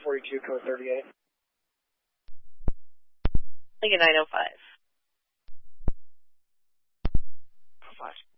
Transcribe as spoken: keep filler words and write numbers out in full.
forty-two, code thirty-eight. Lincoln nine oh five. Oh, five.